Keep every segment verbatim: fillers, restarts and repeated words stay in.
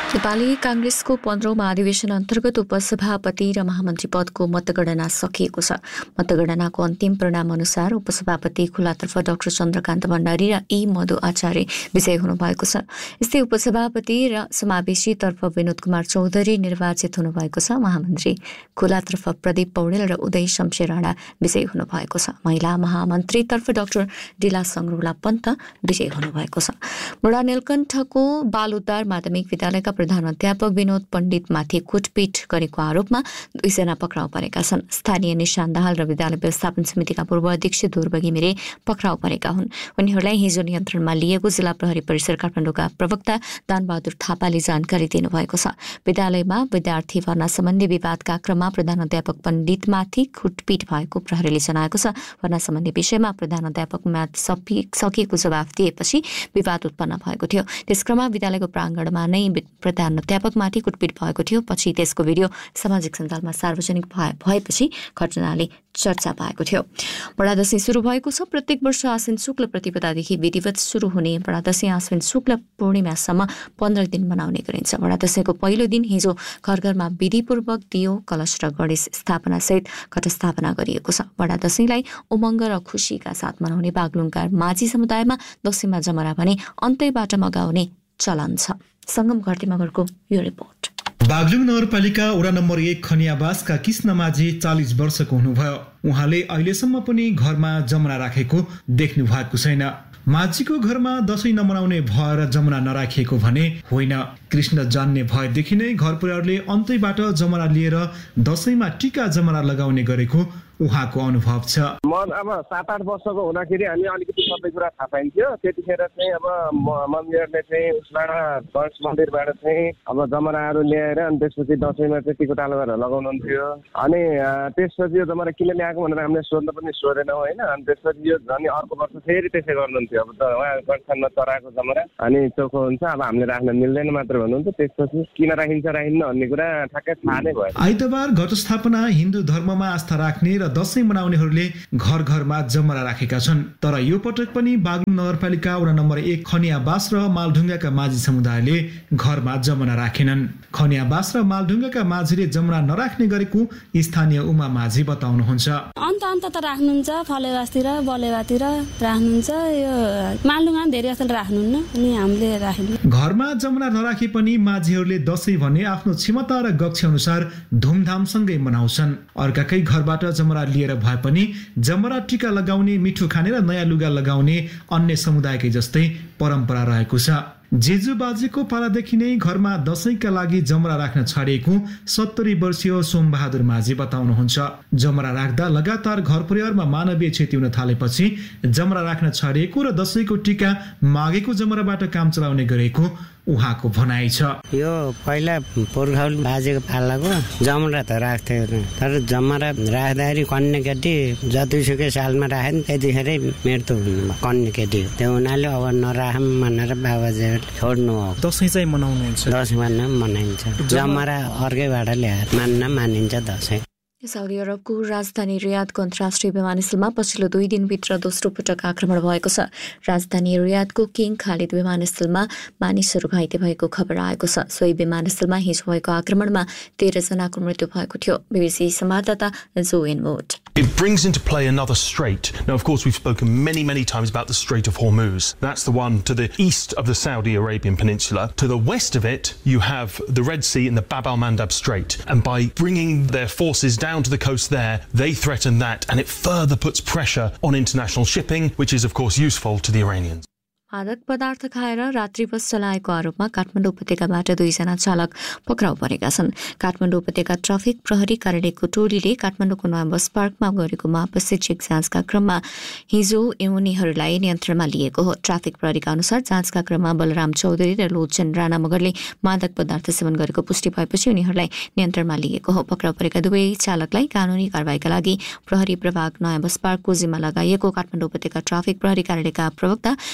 नेपाली कांग्रेसको पन्ध्रौं महाधिवेशन अन्तर्गत उपसभापति र महामन्त्री पदको मतगणना सकिएको छ। मतगणनाको अन्तिम परिणाम अनुसार उपसभापति खुलातर्फ डाक्टर चन्द्रकान्त भण्डारी र ई मधु आचार्य विजयी हुनुभएको छ। यस्तै उपसभापति र समावेशीतर्फ विनोद कुमार चौधरी निर्वाचित हुनुभएको छ। महामन्त्री खुलातर्फ प्रदीप पौडेल र उदय शमशेर राणा विजयी हुनुभएको छ। महिला महामन्त्रीतर्फ डाक्टर डिला सङ्ग्रुला पन्त विजयी हुनुभएको छ। बुढा नीलकण्ठको बाल उद्धार माध्यमिक विद्यालयका प्रधान अध्यापक विनोद पण्डितमाथि कुटपिट गरेको आरोपमा दुईजना पक्राउ परेका छन्। स्थानीय निशान दाहाल र विद्यालय व्यवस्थापन समितिका पूर्व अध्यक्ष ध्रुव घिमिरे पक्राउ परेका हुन्। उनीहरूलाई हिजो नियन्त्रणमा लिएको जिल्ला प्रहरी परिसर काठमाडौँका प्रवक्ता दानबहादुर थापाले जानकारी दिनुभएको छ। विद्यालयमा विद्यार्थी भर्ना सम्बन्धी विवादका क्रममा प्रधान अध्यापक पण्डितमाथि कुटपिट भएको प्रहरीले जनाएको छ। भर्ना सम्बन्धी विषयमा प्रधान अध्यापक म्याद सकिएको जवाफ दिएपछि विवाद उत्पन्न भएको थियो। त्यसक्रममा विद्यालयको प्राङ्गणमा नै प्रधान अध्यापकमाथि कुटपिट भएको थियो। पछि त्यसको भिडियो सामाजिक सञ्जालमा सार्वजनिक भएपछि घटनाले चर्चा पाएको थियो। बडा दशैं सुरु भएको छ। प्रत्येक वर्ष आश्विन शुक्ल प्रतिपदादेखि विधिवत सुरु हुने बडा दशैं आश्विन शुक्ल पूर्णिमासम्म पन्ध्र दिन मनाउने गरिन्छ। बडा दशैंको पहिलो दिन हिजो घर घरमा विधिपूर्वक दियो, कलश र गणेश स्थापनासहित घटस्थापना गरिएको छ। बडा दशैंलाई उमङ्ग र खुसीका साथ मनाउने बागलुङका माझी समुदायमा दशैंमा जमरा भने अन्तैबाट मगाउने चलन छ। सङ्गम घरतीमगरको यो रिपोर्ट। बागलुङ नगरपालिका वडा नम्बर एक खनियाबासका कृष्ण माझी चालिस वर्षको हुनुभयो। उहाँले अहिलेसम्म पनि घरमा जमरा राखेको देख्नु भएको छैन। माझीको घरमा दशैं नमनाउने भएर जमरा नराखिएको भने होइन। कृष्ण जान्ने भएदेखि नै घर परिवारले अन्तैबाट जमरा लिएर दशैंमा टिका जमरा लगाउने गरेको उहाँको अनुभव छ। म अब सात आठ वर्षको हुँदाखेरि हामी अलिकति सबै कुरा थाहा पाइन्थ्यो। त्यतिखेर चाहिँ अब मन्दिरले चाहिँ उसबाट गणेश मन्दिरबाट चाहिँ अब जमराहरू ल्याएर अनि त्यसपछि दसैँमा चाहिँ टिकोटालो गरेर लगाउनुहुन्थ्यो। अनि त्यसपछि यो जमरा किन ल्याएको भनेर हामीले सोध्नु पनि सोधेनौँ होइन। अनि त्यसपछि यो झन् अर्को वर्ष फेरि त्यसै गर्नुहुन्थ्यो। अब त उहाँ गणेशमा चराएको जमरा अनि चोखो हुन्छ, अब हामीले राख्न मिल्दैन मात्र भन्नुहुन्थ्यो। त्यसपछि किन राखिन्छ राखिन्न भन्ने कुरा ठ्याक्कै थाहा नै भयो। आइतबार घटस्थापना हिन्दू धर्ममा आस्था राख्ने र दशैं मनाउनेहरूले घर घरमा जमरा राखेका छन्। तर यो पटक पनि बागलुङ नगरपालिका वडा नम्बर एक खनियाबास र मालढुङ्गाका माझी समुदायले घरमा जमरा राखेनन्। खनियाबास र मालढुङ्गाका माझीले जमरा नराख्ने गरेको स्थानीय उमा माझी बताउनुहुन्छ। अन्त अन्त त राख्नुहुन्छ, फलेवासतिर बलेवातिर राख्नुहुन्छ। यो मालढुङ्गा धेरै जस्तो राख्नुहुन्न अनि हामीले राख्नु। घरमा जमरा नराखे पनि माझीहरूले दशैं भने आफ्नो क्षमता र गक्ष अनुसार धुमधामसँगै मनाउँछन्। अर्काकै घरबाट जमरा लिएर भए पनि जमरा टिका लगाउने, मिठो खाने र नयाँ लुगा लगाउने अन्य समुदायकै जस्तै परम्परा रहेको छ। जेजु बाजेको पालादेखि नै घरमा दशैंका लागि जमरा राख्न छाडिएको सत्तरी वर्षीय सोमबहादुर माझी बताउनुहुन्छ। जमरा राख्दा लगातार घर परिवारमा मानवीय क्षति हुन थालेपछि जमरा राख्न छाडिएको र दशैंको टिका मागेको जमराबाट काम चलाउने गरेको उहाँको भनाइ छ। यो पहिला पुर्खौली बाजेको पालाको जमरा त राख्थ्यो, तर जमरा राख्दाखेरि कन्या केटी जतिसुकै सालमा राखे नि त्यतिखेरै मृत्यु हुनु कन्या केटी। त्यो हुनाले अब नराखौँ भनेर बाबाजे छोड्नु हो। दशैं चाहिँ मनाउनुहुन्छ? दशैं मान्न मनाइन्छ। जमरा अर्कैबाट ल्याएर मान्न मानिन्छ दशैं। साउदी अरबको राजधानी रियादको अन्तर्राष्ट्रिय विमानस्थलमा पछिल्लो दुई दिनभित्र दोस्रो पटक आक्रमण भएको छ। राजधानी रियादको किङ खालिद विमानस्थलमा मानिसहरू घाइते भएको खबर आएको छ। सोही विमानस्थलमा हिजो भएको आक्रमणमा तेह्रजनाको मृत्यु भएको थियो। बीबीसी संवाददाता Dwayne would. It brings into play another strait. Now, of course, we've spoken many, many times about the Strait of Hormuz. That's the one to the east of the Saudi Arabian Peninsula. To the west of it, you have the Red Sea and the Bab al-Mandab Strait. And by bringing their forces down to the coast there, they threaten that, and it further puts pressure on international shipping, which is, of course, useful to the Iranians. मादक पदार्थ खाएर रात्रि बस चलाएको आरोपमा काठमाडौँ उपत्यकाबाट दुईजना चालक पक्राउ परेका छन्। काठमाडौँ उपत्यका ट्राफिक प्रहरी कार्यालयको टोलीले काठमाडौँको नयाँ बस पार्कमा गरेको मापसी चेक जाँचका क्रममा हिजो उनीहरूलाई नियन्त्रणमा लिएको हो। ट्राफिक प्रहरीका अनुसार जाँचका क्रममा बलराम चौधरी र लोचन राणा मगरले मादक पदार्थ सेवन गरेको पुष्टि भएपछि उनीहरूलाई नियन्त्रणमा लिएको हो। पक्राउ परेका दुवै चालकलाई कानुनी कारबाहीका लागि प्रहरी प्रभाग नयाँ बस पार्कको जिम्मा लगाइएको काठमाडौँ उपत्यका ट्राफिक प्रहरी कार्यालयका प्रवक्ता नरेश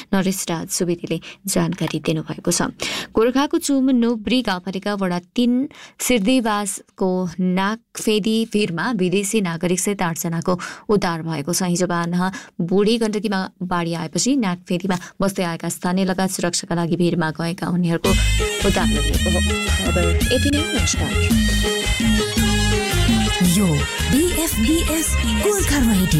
विष्टराज सुवेदीले जानकारी दिनुभएको छ। गोर्खाको चुम नोब्री गाउँपालिका वडा तीन सिर्देवासको नागफेदी भिरमा विदेशी नागरिक सहित आठजनाको उद्धार भएको छ। हिजो बिहान बुढी गण्डकीमा बाढी आएपछि नागफेदीमा बस्दै आएका स्थानीय लगायत सुरक्षाका लागि भिरमा गएका उनीहरूको उद्धार गरिएको हो। खबर यति नै। नमस्कार। यो बीएफबीएस गोर्खा रेडियो